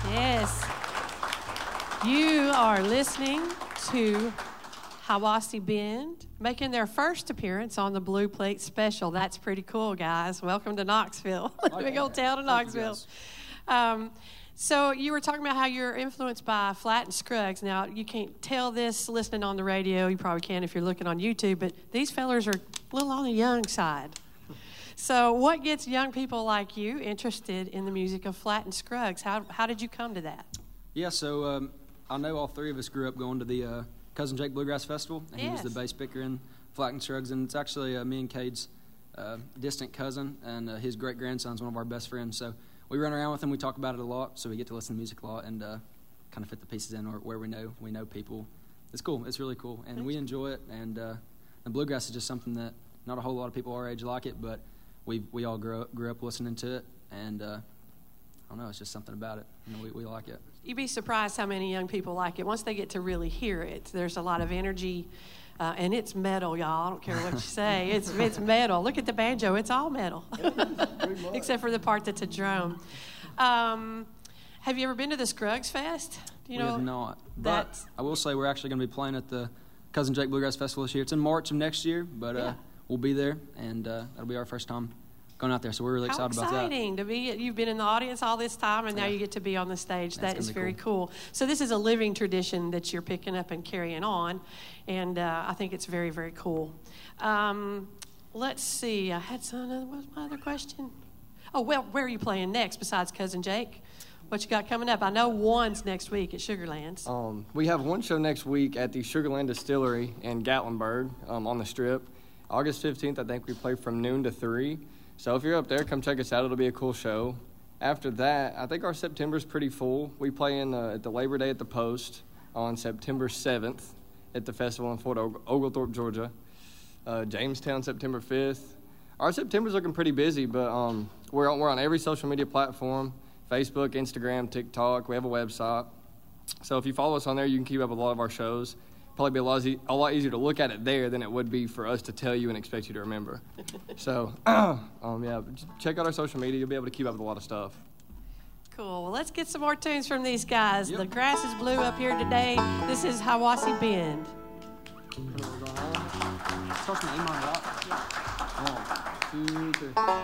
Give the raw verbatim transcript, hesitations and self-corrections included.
Yes. You are listening to Hiwassee Bend making their first appearance on the Blue Plate Special. That's pretty cool, guys. Welcome to Knoxville. Big old town of Knoxville. Um, so you were talking about how you're influenced by Flatt and Scruggs. Now, you can't tell this listening on the radio. You probably can if you're looking on YouTube, but these fellers are a little on the young side. So what gets young people like you interested in the music of Flatt and Scruggs? How, how did you come to that? Yeah, so um, I know all three of us grew up going to the uh, Cousin Jake Bluegrass Festival, and yes. he was the bass picker in Flatt and Scruggs, and it's actually uh, me and Cade's uh, distant cousin, and uh, his great-grandson's one of our best friends. So we run around with him, we talk about it a lot, so we get to listen to music a lot and uh, kind of fit the pieces in where we know we know people. It's cool. It's really cool, and we enjoy it, and uh, the bluegrass is just something that not a whole lot of people our age like it, but we we all grew up, grew up listening to it, and uh, I don't know, it's just something about it. You know, we, we like it. You'd be surprised how many young people like it. Once they get to really hear it, there's a lot of energy, uh, and it's metal, y'all. I don't care what you say. It's it's metal. Look at the banjo. It's all metal, except for the part that's a drum. Um, have you ever been to the Scruggs Fest? Do you we know have not. But I will say we're actually going to be playing at the Cousin Jake Bluegrass Festival this year. It's in March of next year, but yeah. uh, we'll be there, and uh, that'll be our first time going out there, so we're really How excited about that. How exciting to be, you've been in the audience all this time, and now yeah. you get to be on the stage. That's that is very cool. cool. So this is a living tradition that you're picking up and carrying on, and uh, I think it's very, very cool. Um, let's see, I had some, what was my other question? Oh, well, where are you playing next besides Cousin Jake? What you got coming up? I know one's next week at Sugarlands. Um, we have one show next week at the Sugarland Distillery in Gatlinburg um, on the Strip. August fifteenth, I think we play from noon to three. So if you're up there, come check us out. It'll be a cool show. After that, I think our September's pretty full. We play in the, at the Labor Day at the Post on September seventh at the festival in Fort Og- Oglethorpe, Georgia. Uh, Jamestown, September fifth. Our September's looking pretty busy, but um, we're on, we're on every social media platform. Facebook, Instagram, TikTok. We have a website. So if you follow us on there, you can keep up with a lot of our shows. Probably be a lot, e- a lot easier to look at it there than it would be for us to tell you and expect you to remember. So, um, yeah, check out our social media. You'll be able to keep up with a lot of stuff. Cool. Well, let's get some more tunes from these guys. Yep. The grass is blue up here today. This is Hiwassee Bend. Starts from A minor, right? One, two, three.